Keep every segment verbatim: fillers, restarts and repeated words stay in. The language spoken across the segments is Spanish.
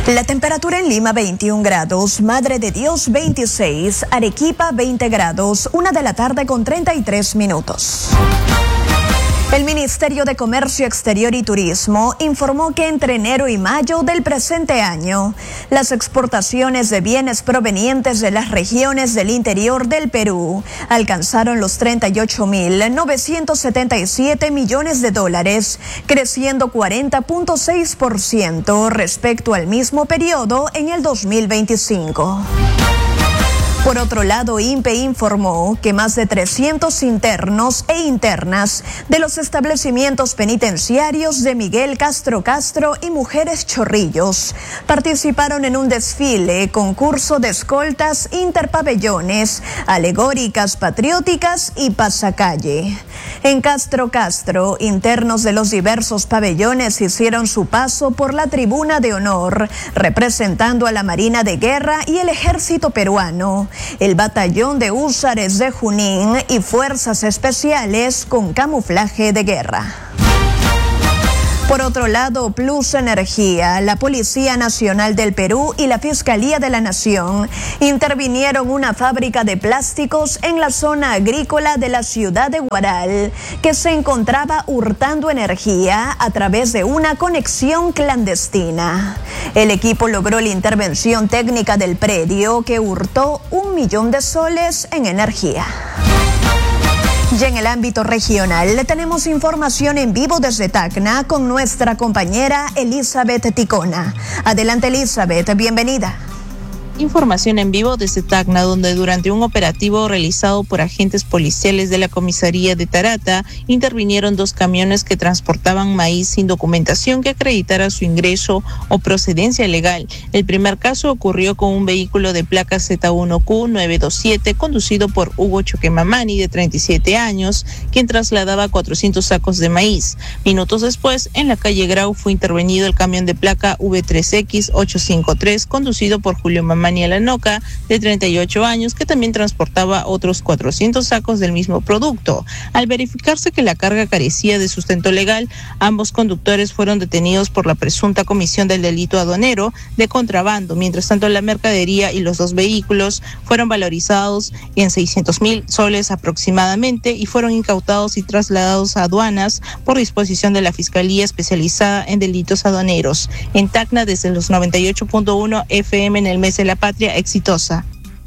La temperatura en Lima veintiún grados, Madre de Dios veintiséis, Arequipa veinte grados, una de la tarde con treinta y tres minutos. El Ministerio de Comercio Exterior y Turismo informó que entre enero y mayo del presente año, las exportaciones de bienes provenientes de las regiones del interior del Perú alcanzaron los treinta y ocho mil novecientos setenta y siete millones de dólares, creciendo cuarenta punto seis por ciento respecto al mismo periodo en el dos mil veinticinco. Por otro lado, INPE informó que más de trescientos internos e internas de los establecimientos penitenciarios de Miguel Castro Castro y Mujeres Chorrillos participaron en un desfile, concurso de escoltas interpabellones, alegóricas patrióticas y pasacalle. En Castro Castro, internos de los diversos pabellones hicieron su paso por la tribuna de honor, representando a la Marina de Guerra y el Ejército Peruano, el Batallón de Húsares de Junín y Fuerzas Especiales con camuflaje de guerra. Por otro lado, Plus Energía, la Policía Nacional del Perú y la Fiscalía de la Nación intervinieron una fábrica de plásticos en la zona agrícola de la ciudad de Huaral, que se encontraba hurtando energía a través de una conexión clandestina. El equipo logró la intervención técnica del predio, que hurtó un millón de soles en energía. Y en el ámbito regional, le tenemos información en vivo desde Tacna con nuestra compañera Elizabeth Ticona. Adelante, Elizabeth, bienvenida. Información en vivo desde Tacna, donde durante un operativo realizado por agentes policiales de la comisaría de Tarata, intervinieron dos camiones que transportaban maíz sin documentación que acreditara su ingreso o procedencia legal. El primer caso ocurrió con un vehículo de placa Z uno Q nueve dos siete conducido por Hugo Choquemamani, de treinta y siete años, quien trasladaba cuatrocientos sacos de maíz. Minutos después, en la calle Grau, fue intervenido el camión de placa V tres X ocho cinco tres conducido por Julio Mamani Alanoca, de treinta y ocho años, que también transportaba otros cuatrocientos sacos del mismo producto. Al verificarse que la carga carecía de sustento legal, ambos conductores fueron detenidos por la presunta comisión del delito aduanero de contrabando. Mientras tanto, la mercadería y los dos vehículos fueron valorizados en seiscientos mil soles aproximadamente y fueron incautados y trasladados a aduanas por disposición de la Fiscalía Especializada en Delitos Aduaneros. En Tacna, desde los noventa y ocho punto uno F M en el mes de la patria exitosa.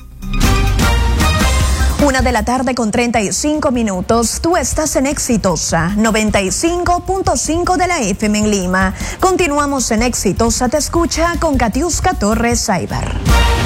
Una de la tarde con treinta y cinco minutos. Tú estás en Exitosa, noventa y cinco punto cinco de la F M en Lima. Continuamos en Exitosa Te Escucha con Katiuska Torres Saibar.